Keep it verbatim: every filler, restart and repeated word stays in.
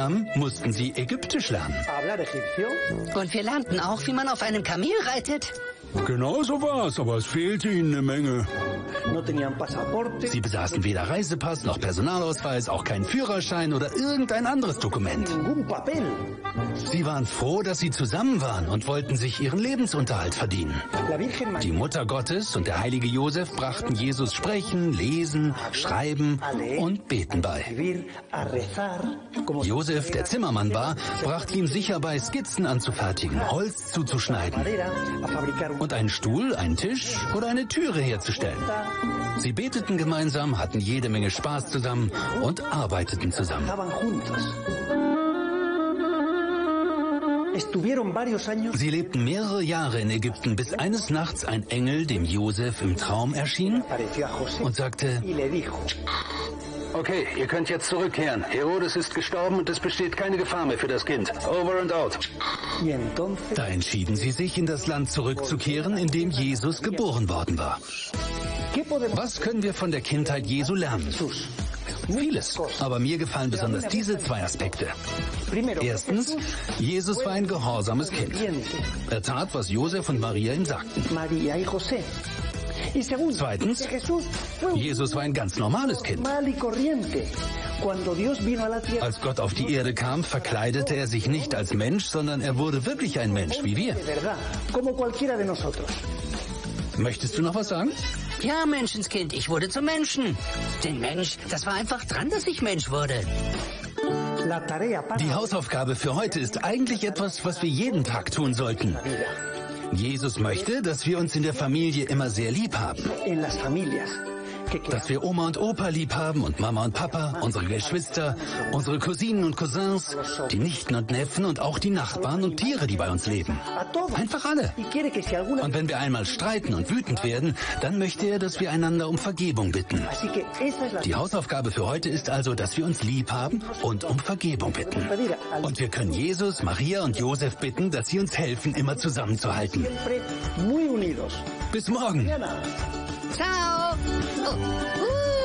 kamen, mussten sie Ägyptisch lernen. Und wir lernten auch, wie man auf einem Kamel reitet. Genau so war's, aber es fehlte ihnen eine Menge. Sie besaßen weder Reisepass noch Personalausweis, auch keinen Führerschein oder irgendein anderes Dokument. Sie waren froh, dass sie zusammen waren und wollten sich ihren Lebensunterhalt verdienen. Die Mutter Gottes und der heilige Josef brachten Jesus Sprechen, Lesen, Schreiben und Beten bei. Josef, der Zimmermann war, brachte ihm sicher bei, Skizzen anzufertigen, Holz zuzuschneiden und einen Stuhl, einen Tisch oder eine Türe herzustellen. Sie beteten gemeinsam, hatten jede Menge Spaß zusammen und arbeiteten zusammen. Sie lebten mehrere Jahre in Ägypten, bis eines Nachts ein Engel dem Josef im Traum erschien und sagte: Okay, ihr könnt jetzt zurückkehren. Herodes ist gestorben und es besteht keine Gefahr mehr für das Kind. Over and out. Da entschieden sie sich, in das Land zurückzukehren, in dem Jesus geboren worden war. Was können wir von der Kindheit Jesu lernen? Vieles, aber mir gefallen besonders diese zwei Aspekte. Erstens, Jesus war ein gehorsames Kind. Er tat, was Josef und Maria ihm sagten. Zweitens, Jesus war ein ganz normales Kind. Als Gott auf die Erde kam, verkleidete er sich nicht als Mensch, sondern er wurde wirklich ein Mensch, wie wir. Möchtest du noch was sagen? Ja, Menschenskind, ich wurde zum Menschen. Denn Mensch, das war einfach dran, dass ich Mensch wurde. Die Hausaufgabe für heute ist eigentlich etwas, was wir jeden Tag tun sollten. Jesus möchte, dass wir uns in der Familie immer sehr lieb haben. Dass wir Oma und Opa lieb haben und Mama und Papa, unsere Geschwister, unsere Cousinen und Cousins, die Nichten und Neffen und auch die Nachbarn und Tiere, die bei uns leben. Einfach alle. Und wenn wir einmal streiten und wütend werden, dann möchte er, dass wir einander um Vergebung bitten. Die Hausaufgabe für heute ist also, dass wir uns lieb haben und um Vergebung bitten. Und wir können Jesus, Maria und Josef bitten, dass sie uns helfen, immer zusammenzuhalten. Bis morgen. Ciao. Oh. Uh.